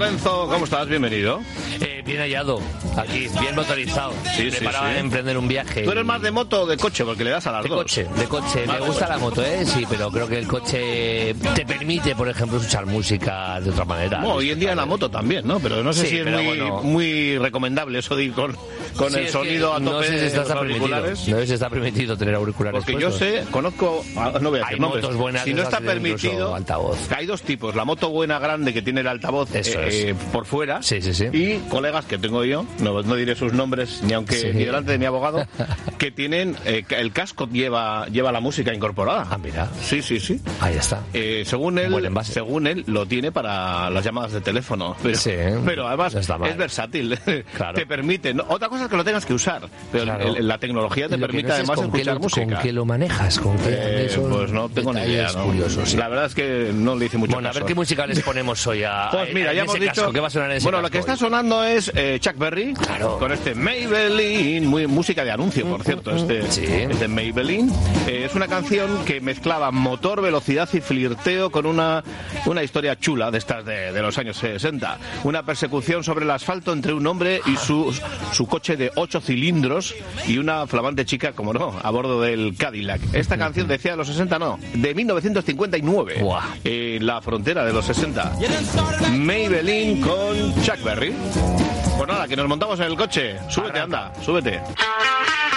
Lorenzo, ¿cómo estás? Bienvenido. Bien hallado, aquí, bien motorizado. Sí, preparado a emprender un viaje. ¿Tú eres más de moto o de coche? Porque le das a las dos. De coche. Me gusta la moto, sí, pero creo que el coche te permite, por ejemplo, escuchar música de otra manera. Bueno, hoy en día en la moto también, ¿no? Pero no sé si es muy recomendable eso de ir con el sonido a tope. No sé si está auriculares. No sé si está permitido tener auriculares. Porque puestos. Yo sé, conozco, no voy a decir nombres. Motos buenas, si no está permitido, altavoz. Hay dos tipos. La moto buena grande que tiene el altavoz por fuera. Sí. Y colegas que tengo yo, no diré sus nombres ni ni delante de mi abogado, que tienen el casco lleva la música incorporada. Ah, mira. Sí. Ahí está. Según él lo tiene para las llamadas de teléfono. Pero además es versátil. Claro. Te permite. Otra cosa es que lo tengas que usar. Pero la tecnología te permite además escuchar música. ¿Con qué lo manejas? ¿Con qué pues no tengo ni idea. Curiosos, La verdad es que no le hice mucho caso. A ver qué música les ponemos hoy a. Pues mira, ya hemos dicho. ¿Qué va a sonar en ese lo que está sonando es Chuck Berry. Claro. Con este Maybelline, música de anuncio, por cierto, este Maybelline. Es una canción que mezclaba motor, velocidad y flirteo con una historia chula de estas de los años 60. Una persecución sobre el asfalto entre un hombre y su coche de 8 cilindros y una flamante chica, como no, a bordo del Cadillac. Esta canción decía de los 60, no, de 1959. Wow. En la frontera de los 60. Maybelline con Chuck Berry. Pues nada, que nos montamos en el coche. Súbete, anda, súbete.